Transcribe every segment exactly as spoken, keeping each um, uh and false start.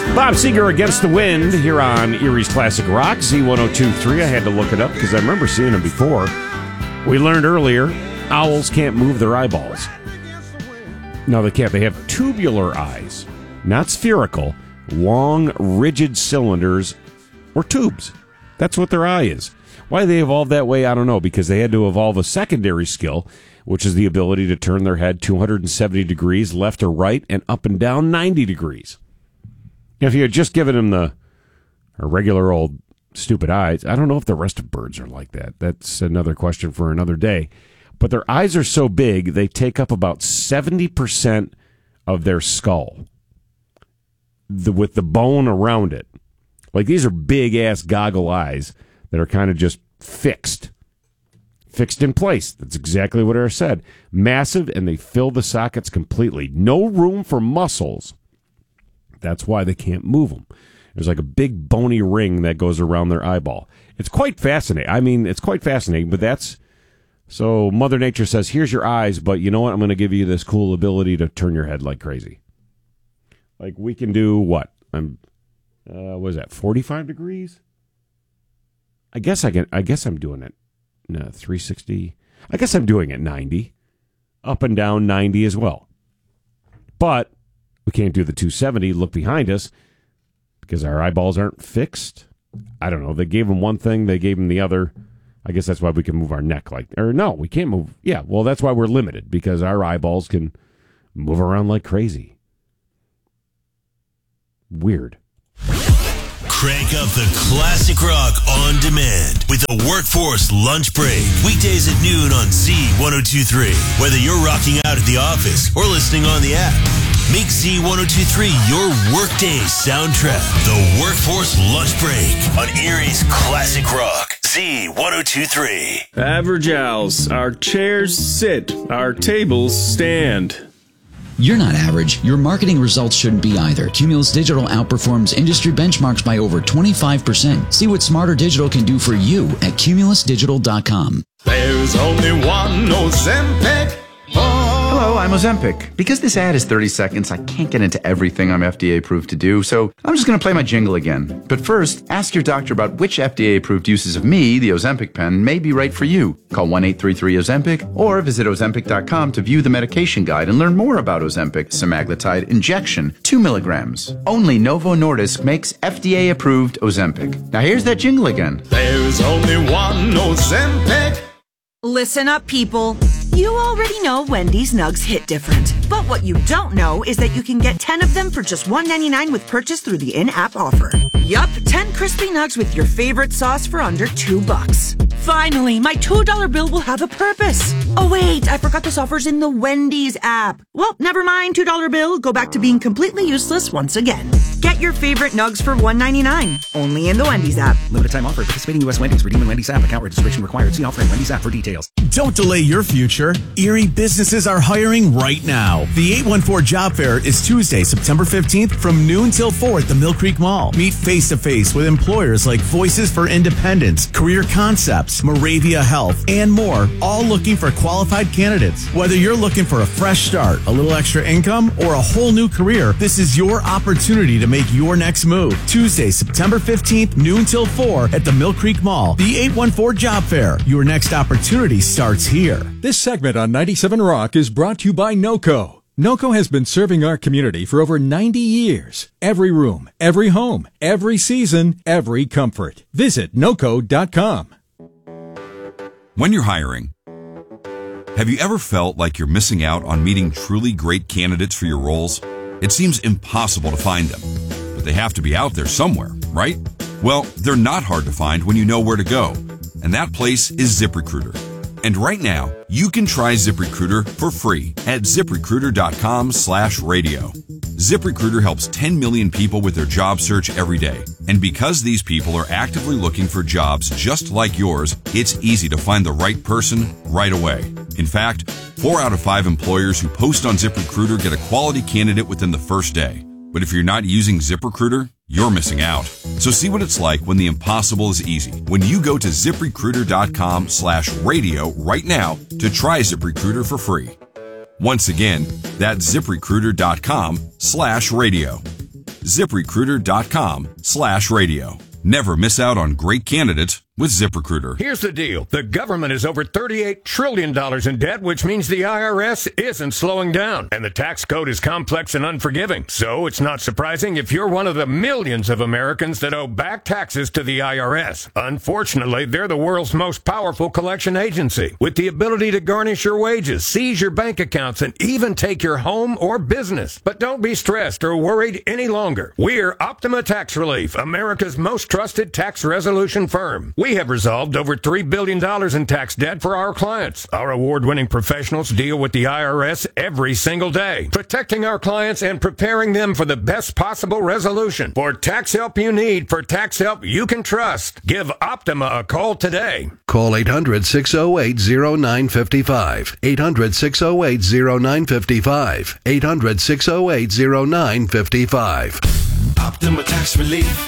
Bob Seger, Against the Wind, here on Erie's Classic Rock, Z one oh two point three. I had to look it up because I remember seeing them before. We learned earlier, owls can't move their eyeballs. No, they can't. They have tubular eyes, not spherical, long, rigid cylinders or tubes. That's what their eye is. Why they evolved that way, I don't know, because they had to evolve a secondary skill, which is the ability to turn their head two hundred seventy degrees left or right and up and down ninety degrees. If you had just given them the regular old stupid eyes, I don't know if the rest of birds are like that. That's another question for another day. But their eyes are so big, they take up about seventy percent of their skull the, with the bone around it. Like, these are big-ass goggle eyes that are kind of just fixed. Fixed in place. That's exactly what I said. Massive, and they fill the sockets completely. No room for muscles. That's why they can't move them. There's like a big bony ring that goes around their eyeball. It's quite fascinating. I mean, it's quite fascinating, but that's... So Mother Nature says, here's your eyes, but you know what? I'm going to give you this cool ability to turn your head like crazy. Like, we can do what? I'm, uh, what is that, forty-five degrees? I guess I can, I guess I'm doing it. No, three sixty. I guess I'm doing it ninety. Up and down ninety as well. But we can't do the two seventy. Look behind us because our eyeballs aren't fixed. I don't know. They gave them one thing. They gave them the other. I guess that's why we can move our neck like, or no, we can't move. Yeah, well, that's why we're limited, because our eyeballs can move around like crazy. Weird. Crank up the classic rock on demand with the Workforce Lunch Break. Weekdays at noon on Z one oh two point three. Whether you're rocking out at the office or listening on the app, make Z one oh two point three your workday soundtrack. The Workforce Lunch Break on Erie's Classic Rock. Z one oh two point three. Average owls. Our chairs sit. Our tables stand. You're not average. Your marketing results shouldn't be either. Cumulus Digital outperforms industry benchmarks by over twenty-five percent. See what Smarter Digital can do for you at cumulus digital dot com. There's only one Ozempic. Hello, I'm Ozempic. Because this ad is thirty seconds, I can't get into everything I'm F D A approved to do, so I'm just going to play my jingle again. But first, ask your doctor about which F D A approved uses of me, the Ozempic pen, may be right for you. Call one eight three three Ozempic or visit ozempic dot com to view the medication guide and learn more about Ozempic semaglutide injection, two milligrams. Only Novo Nordisk makes F D A approved Ozempic. Now here's that jingle again. There's only one Ozempic. Listen up, people. You already know Wendy's Nugs hit different. But what you don't know is that you can get ten of them for just one ninety-nine with purchase through the in-app offer. Yup, ten crispy nugs with your favorite sauce for under two bucks. Finally, my two dollar bill will have a purpose. Oh wait, I forgot this offer's in the Wendy's app. Well, never mind, two dollar bill. Go back to being completely useless once again. Get your favorite nugs for one ninety-nine. Only in the Wendy's app. Limited time offer. Participating U S Wendy's. Redeem in Wendy's app. Account registration required. See offer in Wendy's app for details. Don't delay your future. Erie businesses are hiring right now. The eight one four Job Fair is Tuesday, September fifteenth from noon till four at the Mill Creek Mall. Meet face-to-face with employers like Voices for Independence, Career Concepts, Moravia Health, and more, all looking for qualified candidates. Whether you're looking for a fresh start, a little extra income, or a whole new career, this is your opportunity to make your next move. Tuesday, September fifteenth, noon till four at the Mill Creek Mall. The eight one four Job Fair. Your next opportunity starts here. This segment on ninety-seven Rock is brought to you by NOCO. NOCO has been serving our community for over ninety years. Every room, every home, every season, every comfort. Visit noco dot com. When you're hiring, have you ever felt like you're missing out on meeting truly great candidates for your roles? It seems impossible to find them, but they have to be out there somewhere, right? Well, they're not hard to find when you know where to go, and that place is ZipRecruiter. And right now, you can try ZipRecruiter for free at ziprecruiter dot com slash radio. ZipRecruiter helps ten million people with their job search every day. And because these people are actively looking for jobs just like yours, it's easy to find the right person right away. In fact, four out of five employers who post on ZipRecruiter get a quality candidate within the first day. But if you're not using ZipRecruiter, you're missing out. So see what it's like when the impossible is easy. When you go to ziprecruiter dot com slash radio right now to try ZipRecruiter for free. Once again, that's ziprecruiter dot com slash radio. ZipRecruiter.com slash radio. Never miss out on great candidates with ZipRecruiter. Here's the deal. The government is over thirty-eight trillion dollars in debt, which means the I R S isn't slowing down. And the tax code is complex and unforgiving. So it's not surprising if you're one of the millions of Americans that owe back taxes to the I R S. Unfortunately, they're the world's most powerful collection agency, with the ability to garnish your wages, seize your bank accounts, and even take your home or business. But don't be stressed or worried any longer. We're Optima Tax Relief, America's most trusted tax resolution firm. We have resolved over three billion dollars in tax debt for our clients. Our award-winning professionals deal with the I R S every single day, protecting our clients and preparing them for the best possible resolution. For tax help you need, for tax help you can trust, give Optima a call today. Call eight hundred, six oh eight, oh nine five five. eight hundred, six oh eight, oh nine five five. eight hundred, six oh eight, oh nine five five. Optima Tax Relief.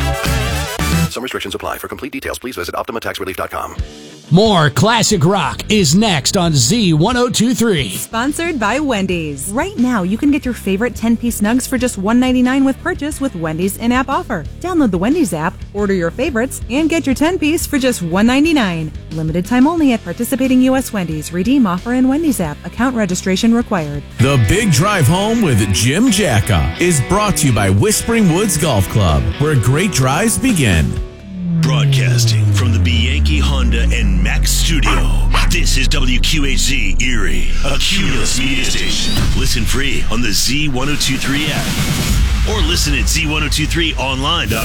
Some restrictions apply. For complete details, please visit Optima Tax Relief dot com. More classic rock is next on Z ten twenty-three. Sponsored by Wendy's. Right now, you can get your favorite ten-piece nugs for just one ninety-nine with purchase with Wendy's in-app offer. Download the Wendy's app, order your favorites, and get your ten-piece for just one ninety-nine. Limited time only at participating U S Wendy's. Redeem offer in Wendy's app. Account registration required. The Big Drive Home with Jim Jacka is brought to you by Whispering Woods Golf Club, where great drives begin. Broadcasting from the Bianchi Honda and Mack studio. This is W Q H Z Erie, a Cumulus media station. Listen free on the Z ten twenty-three app or listen at Z ten twenty-three online dot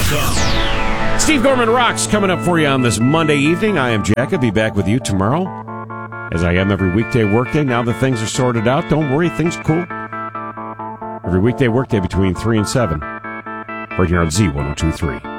com. Steve Gorman Rocks coming up for you on this Monday evening. I am Jack. I'll be back with you tomorrow, as I am every weekday workday. Now that things are sorted out, don't worry, things are cool. Every weekday workday between three and seven, right here on Z ten twenty-three.